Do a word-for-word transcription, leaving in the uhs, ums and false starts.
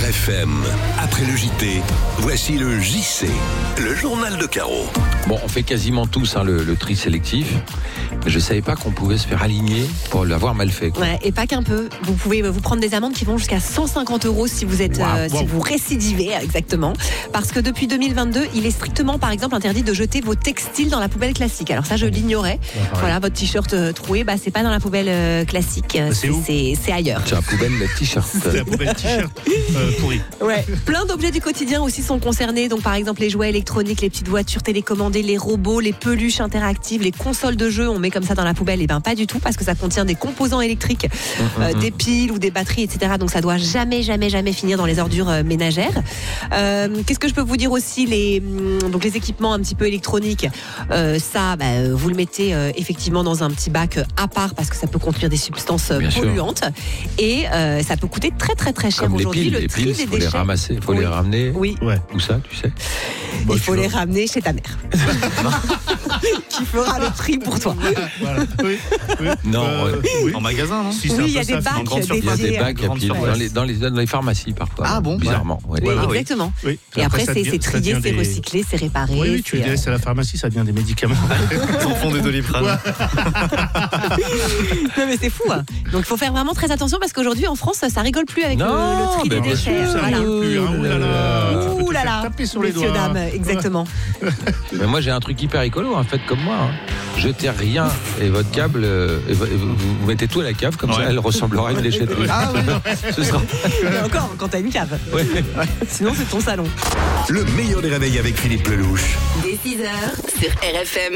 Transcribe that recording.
F M, après le J T, voici le J C, le journal de Caro. Bon, on fait quasiment tous hein, le, le tri sélectif. Mais je ne savais pas qu'on pouvait se faire aligner pour l'avoir mal fait. Quoi. Ouais, et pas qu'un peu. Vous pouvez vous prendre des amendes qui vont jusqu'à cent cinquante euros si vous êtes, wow, euh, wow. si vous récidivez, exactement. Parce que depuis deux mille vingt-deux, il est strictement, par exemple, interdit de jeter vos textiles dans la poubelle classique. Alors ça, je l'ignorais. Ouais, voilà, votre t-shirt euh, troué, bah c'est pas dans la poubelle euh, classique. Bah, c'est, c'est, c'est ailleurs. C'est la poubelle t-shirt. C'est la poubelle t-shirt euh, pourri. Ouais. Plein d'objets du quotidien aussi sont concernés. Donc par exemple les jouets électroniques, les petites voitures télécommandées, les robots, les peluches interactives, les consoles de jeux. On met comme ça dans la poubelle. Et ben pas du tout parce que ça contient des composants électriques, mmh, euh, mmh. des piles ou des batteries, et cetera. Donc ça doit jamais, jamais, jamais finir dans les ordures euh, ménagères. Euh, qu'est-ce que je peux vous dire aussi, les donc les équipements un petit peu électroniques. Euh, ça, bah, vous le mettez euh, effectivement dans un petit bac à part parce que ça peut contenir des substances Bien polluantes sûr. et euh, ça peut coûter très, très, très cher Comme aujourd'hui. Les piles, le les tri piles, des il faut déchets. les ramasser, il faut oui. les ramener. Oui. Ouais. Où ça, tu sais bon, Il faut les vois. ramener chez ta mère. Qui fera le tri pour toi. Voilà. Oui, oui. Non, euh, oui. En magasin, non si Oui, il y a des bacs. Il y a des bacs à piles dans les, dans, les, dans les pharmacies parfois. Ah bon Bizarrement. Ouais. Ouais. Oui, ah, exactement. Oui. Et après, après c'est, c'est trié, c'est des... recyclé, c'est réparé. Oui, oui tu le laisses à la pharmacie, ça devient des médicaments. Ils en font des Doliprane. Ouais. Non mais c'est fou. Hein. Donc il faut faire vraiment très attention parce qu'aujourd'hui en France, ça rigole plus avec non, le, le tri ben des déchets. Ça voilà. rigole plus. Hein. Ouh là là. Ouh là là. Taper sur les Messieurs, doigts. dames, exactement. Mais moi j'ai un truc hyper écolo, hein, faites comme moi. Hein. Jetez rien et votre câble, euh, et vous, vous, vous mettez tout à la cave, comme ouais. ça elle ressemblera à une déchetterie. Ah oui, ce sera... Mais encore quand t'as une cave. Ouais. Sinon c'est ton salon. Le meilleur des réveils avec Philippe Lelouch. Dès six heures sur R F M.